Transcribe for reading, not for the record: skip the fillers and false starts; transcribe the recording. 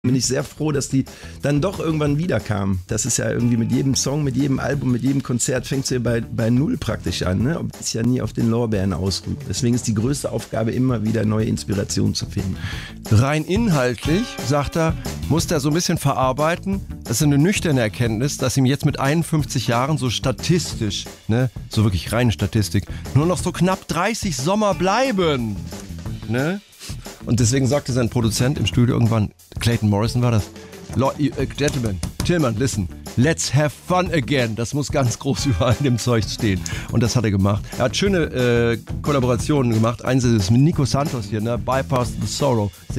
Bin ich sehr froh, dass die dann doch irgendwann wiederkamen. Das ist ja irgendwie mit jedem Song, mit jedem Album, mit jedem Konzert fängt es ja bei Null praktisch an. Ne? Ist ja nie auf den Lorbeeren ausruht. Deswegen ist die größte Aufgabe immer wieder neue Inspirationen zu finden. Rein inhaltlich, sagt er, muss er so ein bisschen verarbeiten. Das ist eine nüchterne Erkenntnis, dass ihm jetzt mit 51 Jahren so statistisch, ne, so wirklich reine Statistik, nur noch so knapp 30 Sommer bleiben. Ne? Und deswegen sagte sein Produzent im Studio irgendwann, Clayton Morrison war das, Gentlemen, Tillmann, listen, let's have fun again. Das muss ganz groß überall in dem Zeug stehen. Und das hat er gemacht. Er hat schöne Kollaborationen gemacht. Eins ist mit Nico Santos hier, ne? Bypass the Sorrow. Sehr